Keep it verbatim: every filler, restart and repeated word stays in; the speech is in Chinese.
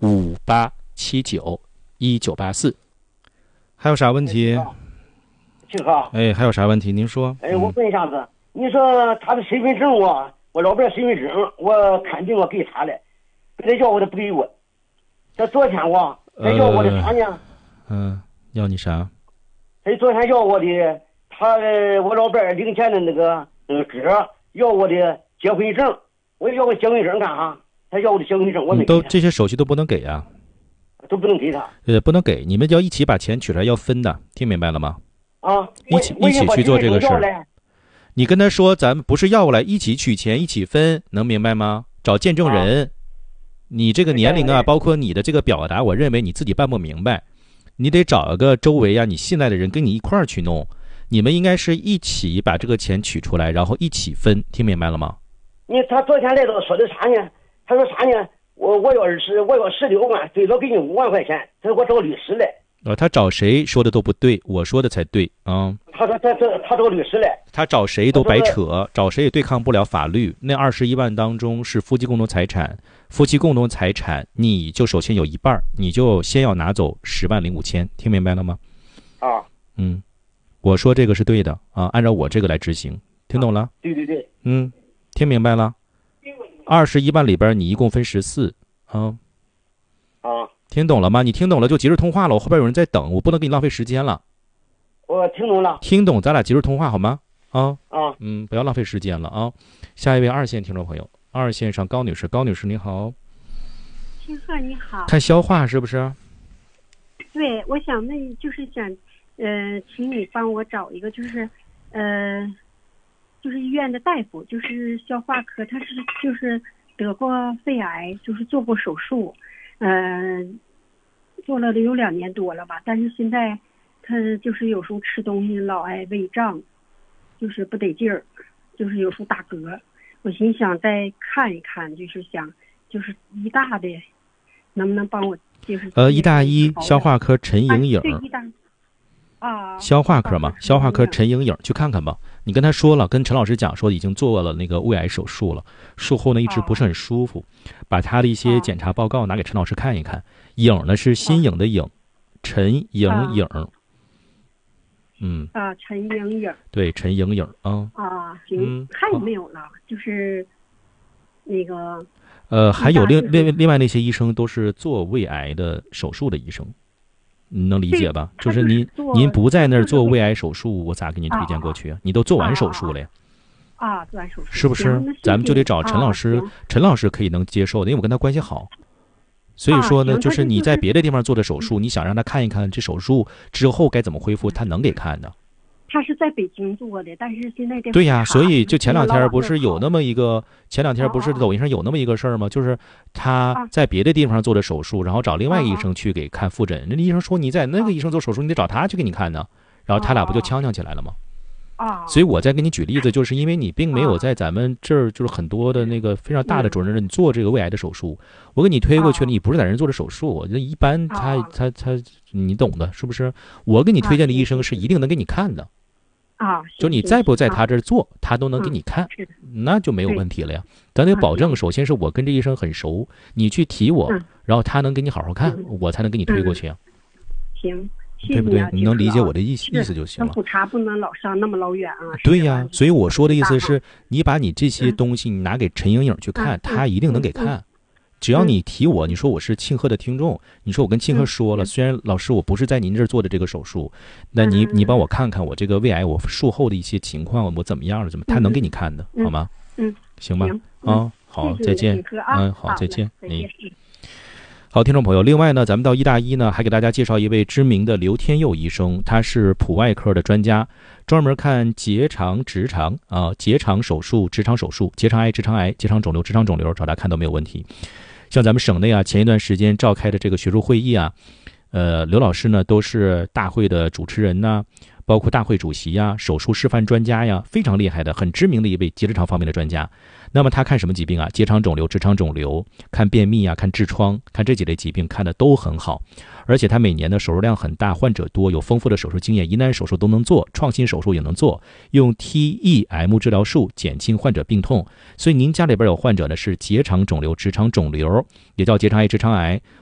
五八七九一九八四。还有啥问题？ 挺好。 哎，还有啥问题？您说。 哎，我问一下子，嗯、你说他的身份证我，我老伴身份证我看定我给他了，非得要我的不给我。这昨天我他要我的啥呢？ 嗯、呃，要你啥？ 他昨天要我的，他我老伴领钱的那个那个哥要我的结婚证，我要我结婚证干啥？他要我的结婚证，我没给他。 都这些手续都不能给啊。 都不能给他， 呃，不能给，你们要一起把钱取出来，要分的，听明白了吗？ 啊， 一起一起去做这个事儿。你跟他说，咱们不是要过来一起取钱，一起分，能明白吗？找见证人。啊、你这个年龄啊，包括你的这个表达，我认为你自己办不明白，你得找一个周围啊你信赖的人跟你一块儿去弄。你们应该是一起把这个钱取出来，然后一起分，听明白了吗？ 你他昨天来到说的啥呢？他说啥呢？我我要是我要十六万，最多给你五万块钱。他说我找律师来。 呃，他找谁说的都不对，我说的才对啊、嗯。 他说他他他找律师来。 他找谁都白扯，找谁也对抗不了法律。那二十一万当中是夫妻共同财产，夫妻共同财产你就首先有一半，你就先要拿走十万零五千，听明白了吗？ 啊， 嗯，我说这个是对的啊，按照我这个来执行，听懂了？啊、 对对对， 嗯，听明白了。二十一万里边你一共分十四啊， 啊， 听懂了吗？你听懂了就及时通话了，我后边有人在等，我不能给你浪费时间了。 我听懂了， 听懂咱俩及时通话好吗？啊啊， 嗯，不要浪费时间了啊。下一位二线听众朋友，二线上高女士，高女士你好。 清鹤你好。 看消化是不是？ 对，我想问，就是想，呃，请你帮我找一个，就是，呃。就是医院的大夫，就是消化科，他是就是得过肺癌，就是做过手术，嗯、呃，做了有两年多了吧，但是现在他就是有时候吃东西老爱胃胀，就是不得劲儿，就是有时候打嗝。我心想再看一看，就是想就是医大的，能不能帮我就是呃医大医消化科陈莹颖。 对医大。啊， 消化科嘛，消化科陈莹颖去看看吧。你跟他说了，跟陈老师讲说已经做了那个胃癌手术了，术后呢一直不是很舒服，把他的一些检查报告拿给陈老师看一看。颖呢是新颖的颖，陈莹颖。嗯啊，陈莹颖。 对，陈莹颖啊。 啊，行，还有没有了？就是那个。 呃，还有另另另外那些医生都是做胃癌的手术的医生。你能理解吧？就是您您不在那儿做胃癌手术，我咋给您推荐过去啊？你都做完手术了呀？ 啊，做完手术是不是？咱们就得找陈老师，陈老师可以能接受的，因为我跟他关系好。所以说呢，就是你在别的地方做的手术，你想让他看一看这手术之后该怎么恢复，他能给看的。 他是在北京做的，但是现在的对呀，所以就前两天不是有那么一个，前两天不是抖音上有那么一个事儿吗？就是他在别的地方做的手术，然后找另外一个医生去给看复诊。那医生说你在那个医生做手术，你得找他去给你看呢。然后他俩不就呛呛起来了吗？ 啊， 所以我再给你举例子，就是因为你并没有在咱们这儿就是很多的那个非常大的主任你做这个胃癌的手术，我给你推过去了，你不是在人做的手术，我觉得一般他他他你懂的，是不是？我给你推荐的医生是一定能给你看的。 啊， 就你再不在他这儿做，他都能给你看，那就没有问题了呀。咱得保证，首先是我跟这医生很熟，你去提我，然后他能给你好好看，我才能给你推过去啊。 行， 对不对？你能理解我的意思意思就行了。 普查不能老上那么老远啊。 对呀，所以我说的意思是，你把你这些东西你拿给陈莹颖去看，他一定能给看。只要你提我，你说我是庆贺的听众，你说我跟庆贺说了，虽然老师我不是在您这儿做的这个手术，那你你帮我看看我这个胃癌我术后的一些情况，我怎么样了？怎么他能给你看的，好吗？ 嗯， 行吧。啊，好，再见。嗯，好，再见。 哎， 好，听众朋友，另外呢，咱们到医大医呢，还给大家介绍一位知名的刘天佑医生，他是普外科的专家，专门看结肠、直肠啊、呃，结肠手术、直肠手术、结肠癌、直肠癌、结肠肿瘤、直肠肿瘤，找他看都没有问题。像咱们省内啊，前一段时间召开的这个学术会议啊，呃，刘老师呢都是大会的主持人呐、啊，包括大会主席呀、手术示范专家呀，非常厉害的、很知名的一位结直肠方面的专家。那么他看什么疾病啊？结肠肿瘤、直肠肿瘤，看便秘啊，看痔疮，看这几类疾病看的都很好。而且他每年的手术量很大，患者多，有丰富的手术经验，疑难手术都能做，创新手术也能做，用 T E M 治疗术减轻患者病痛。所以您家里边有患者呢是结肠肿瘤、直肠肿瘤，也叫结肠癌、直肠癌，